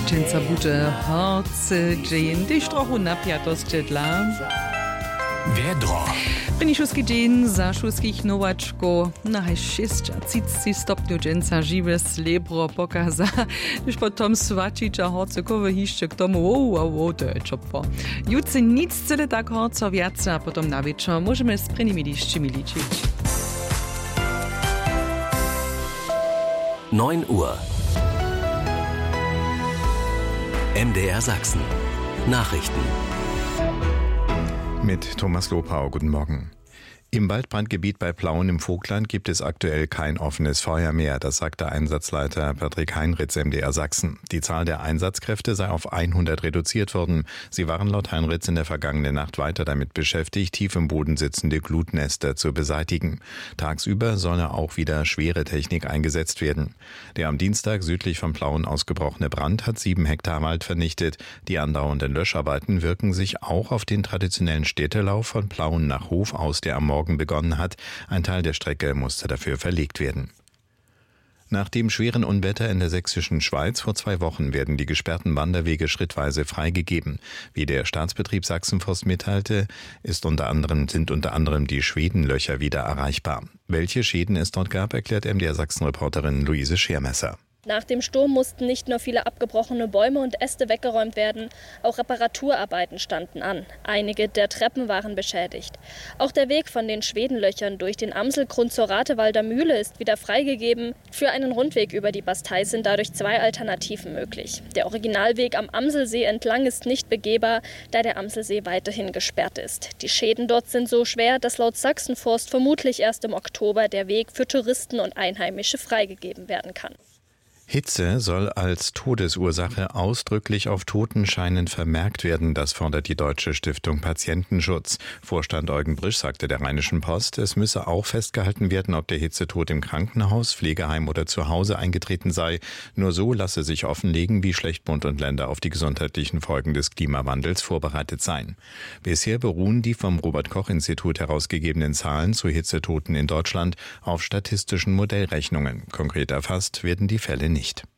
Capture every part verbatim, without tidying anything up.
Dżęca budzie harce dzień, gdyż trochę napiatost dla. Wiedro. Prinišuski dzień za šuskich nowaczko na šesťdesiat stopňov dżęca živé slebro pokaza, gdyż potom svačiča horcekowe hišće k tomu, wow, wow, wow, to je čopvo. Jutce nic cele tak horco viace, a potom na večer môžeme s prenými lišćimi ličiť. neun Uhr. M D R Sachsen. Nachrichten. Mit Thomas Lopau, guten Morgen. Im Waldbrandgebiet bei Plauen im Vogtland gibt es aktuell kein offenes Feuer mehr, das sagte Einsatzleiter Patrick Heinritz, M D R Sachsen. Die Zahl der Einsatzkräfte sei auf hundert reduziert worden. Sie waren laut Heinritz in der vergangenen Nacht weiter damit beschäftigt, tief im Boden sitzende Glutnester zu beseitigen. Tagsüber solle auch wieder schwere Technik eingesetzt werden. Der am Dienstag südlich von Plauen ausgebrochene Brand hat sieben Hektar Wald vernichtet. Die andauernden Löscharbeiten wirken sich auch auf den traditionellen Städtelauf von Plauen nach Hof aus, der am Morgen begonnen hat. Ein Teil der Strecke musste dafür verlegt werden. Nach dem schweren Unwetter in der sächsischen Schweiz vor zwei Wochen werden die gesperrten Wanderwege schrittweise freigegeben. Wie der Staatsbetrieb Sachsenforst mitteilte, ist unter anderem, sind unter anderem die Schwedenlöcher wieder erreichbar. Welche Schäden es dort gab, erklärt M D R Sachsen-Reporterin Luise Schermesser. Nach dem Sturm mussten nicht nur viele abgebrochene Bäume und Äste weggeräumt werden, auch Reparaturarbeiten standen an. Einige der Treppen waren beschädigt. Auch der Weg von den Schwedenlöchern durch den Amselgrund zur Ratewalder Mühle ist wieder freigegeben. Für einen Rundweg über die Bastei sind dadurch zwei Alternativen möglich. Der Originalweg am Amselsee entlang ist nicht begehbar, da der Amselsee weiterhin gesperrt ist. Die Schäden dort sind so schwer, dass laut Sachsenforst vermutlich erst im Oktober der Weg für Touristen und Einheimische freigegeben werden kann. Hitze soll als Todesursache ausdrücklich auf Totenscheinen vermerkt werden, das fordert die Deutsche Stiftung Patientenschutz. Vorstand Eugen Brisch sagte der Rheinischen Post, es müsse auch festgehalten werden, ob der Hitzetod im Krankenhaus, Pflegeheim oder zu Hause eingetreten sei. Nur so lasse sich offenlegen, wie schlecht Bund und Länder auf die gesundheitlichen Folgen des Klimawandels vorbereitet seien. Bisher beruhen die vom Robert-Koch-Institut herausgegebenen Zahlen zu Hitzetoten in Deutschland auf statistischen Modellrechnungen. Konkret erfasst werden die Fälle nicht. Nicht.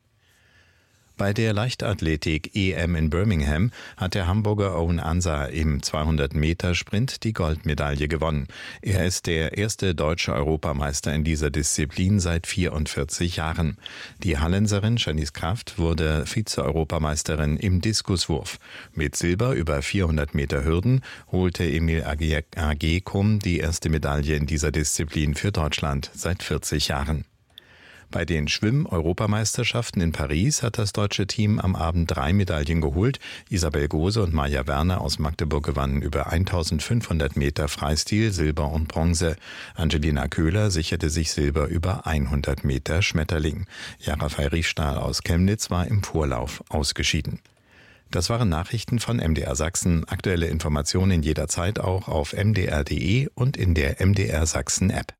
Bei der Leichtathletik E M in Birmingham hat der Hamburger Owen Ansa im zweihundert Meter Sprint die Goldmedaille gewonnen. Er ist der erste deutsche Europameister in dieser Disziplin seit vierundvierzig Jahren. Die Hallenserin Janice Kraft wurde Vize-Europameisterin im Diskuswurf. Mit Silber über vierhundert Meter Hürden holte Emil Agekum die erste Medaille in dieser Disziplin für Deutschland seit vierzig Jahren. Bei den Schwimm-Europameisterschaften in Paris hat das deutsche Team am Abend drei Medaillen geholt. Isabel Gose und Maja Werner aus Magdeburg gewannen über eintausendfünfhundert Meter Freistil, Silber und Bronze. Angelina Köhler sicherte sich Silber über hundert Meter Schmetterling. Jarafei Riefstahl aus Chemnitz war im Vorlauf ausgeschieden. Das waren Nachrichten von M D R Sachsen. Aktuelle Informationen jederzeit auch auf m d r punkt d e und in der M D R Sachsen App.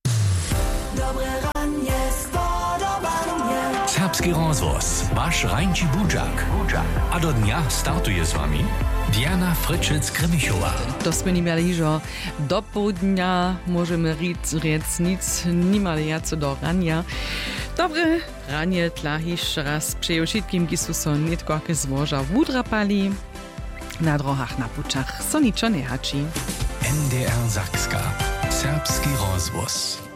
Serbski rozvoz, vaš Rajnči Budžak. A do dňa startuje s vami Diana Frčec-Kremišová. To sme nemali, že do południa môžeme riť, riec nic, nemali jaco do rania. Dobre, ranie tlahiš raz přeju všetkým, ki sú so netko aké zvoža udrapali. Na drohách na pučach so ničo nehačí. M D R Sakska. Serbski rozvoz.